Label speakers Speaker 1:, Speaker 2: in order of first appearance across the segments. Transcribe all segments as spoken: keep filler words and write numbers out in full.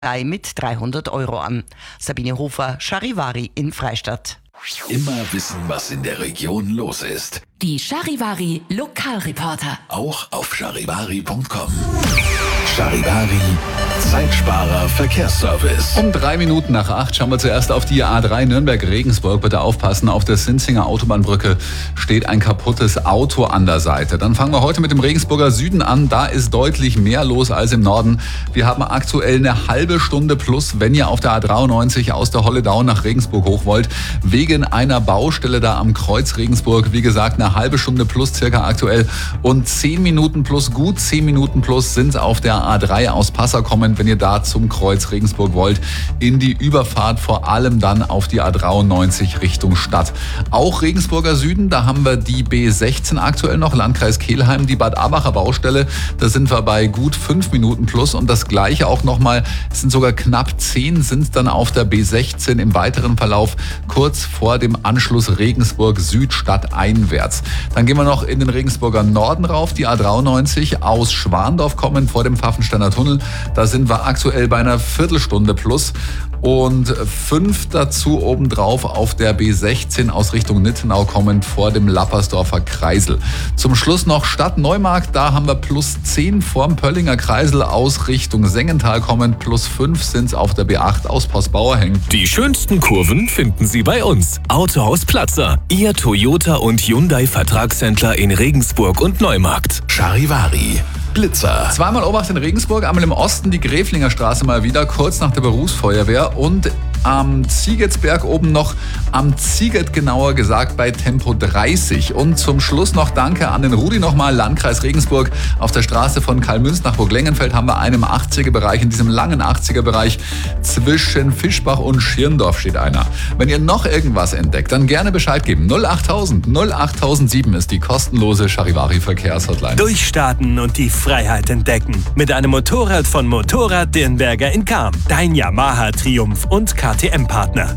Speaker 1: mit dreihundert Euro an. Sabine Hofer, Charivari in Freistadt.
Speaker 2: Immer wissen, was in der Region los ist.
Speaker 3: Die Charivari Lokalreporter.
Speaker 2: Auch auf charivari punkt com. Charivari, Zeitsparer Verkehrsservice.
Speaker 4: Um drei Minuten nach acht schauen wir zuerst auf die A drei Nürnberg-Regensburg. Bitte aufpassen, auf der Sinzinger Autobahnbrücke steht ein kaputtes Auto an der Seite. Dann fangen wir heute mit dem Regensburger Süden an. Da ist deutlich mehr los als im Norden. Wir haben aktuell eine halbe Stunde plus, wenn ihr auf der A dreiundneunzig aus der Holledau nach Regensburg hoch wollt. Wegen einer Baustelle da am Kreuz Regensburg. Wie gesagt, eine halbe Stunde plus circa aktuell. Und zehn Minuten plus, gut zehn Minuten plus sind auf der A drei aus Passau kommend, wenn ihr da zum Kreuz Regensburg wollt, in die Überfahrt, vor allem dann auf die A dreiundneunzig Richtung Stadt. Auch Regensburger Süden, da haben wir die B sechzehn aktuell noch, Landkreis Kelheim, die Bad Abacher Baustelle, da sind wir bei gut fünf Minuten plus und das gleiche auch nochmal, es sind sogar knapp zehn, sind dann auf der B sechzehn im weiteren Verlauf, kurz vor dem Anschluss Regensburg Südstadt einwärts. Dann gehen wir noch in den Regensburger Norden rauf, die A dreiundneunzig aus Schwandorf kommen vor dem Pfaffensteiner Tunnel. Da sind wir aktuell bei einer Viertelstunde plus und fünf dazu obendrauf auf der B sechzehn aus Richtung Nittenau kommend vor dem Lappersdorfer Kreisel. Zum Schluss noch Stadt Neumarkt, da haben wir plus zehn vorm Pöllinger Kreisel aus Richtung Sengental kommend, plus fünf sind es auf der B acht aus Postbauerhängen.
Speaker 5: Die schönsten Kurven finden Sie bei uns. Autohaus Platzer, Ihr Toyota und Hyundai Vertragshändler in Regensburg und Neumarkt.
Speaker 2: Charivari, Blitzer.
Speaker 4: Zweimal Obacht in Regensburg, einmal im Osten die Gräflinger Straße mal wieder, kurz nach der Berufsfeuerwehr und am Ziegetsberg oben noch am Ziegert, genauer gesagt bei Tempo dreißig. Und zum Schluss noch Danke an den Rudi nochmal, Landkreis Regensburg. Auf der Straße von Karlmünz nach Burglengenfeld haben wir einen im achtziger-Bereich, in diesem langen achtziger-Bereich zwischen Fischbach und Schirndorf steht einer. Wenn ihr noch irgendwas entdeckt, dann gerne Bescheid geben. null achttausend null achttausendsieben ist die kostenlose Charivari-Verkehrshotline.
Speaker 5: Durchstarten und die Freiheit entdecken. Mit einem Motorrad von Motorrad Dirnberger in Cham. Dein Yamaha Triumph und K T M-Partner.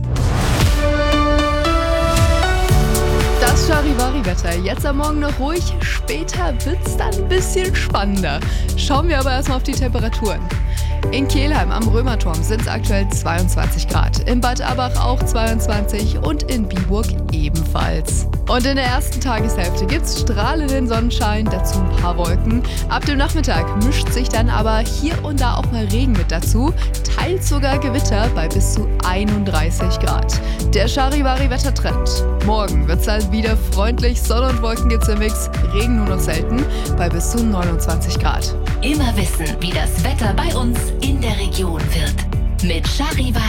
Speaker 6: Das Charivari-Wetter. Jetzt am Morgen noch ruhig, später wird's dann ein bisschen spannender. Schauen wir aber erstmal auf die Temperaturen. In Kelheim am Römerturm sind es aktuell zweiundzwanzig Grad, in Bad Abach auch zweiundzwanzig und in Biburg ebenfalls. Und in der ersten Tageshälfte gibt's strahlenden Sonnenschein, dazu ein paar Wolken. Ab dem Nachmittag mischt sich dann aber hier und da auch mal Regen mit dazu, teils sogar Gewitter bei bis zu einunddreißig Grad. Der Charivari-Wettertrend. Morgen wird's dann wieder freundlich, Sonne und Wolken gibt's im Mix, Regen nur noch selten bei bis zu neunundzwanzig Grad.
Speaker 3: Immer wissen, wie das Wetter bei uns in der Region wird. Mit Charivari.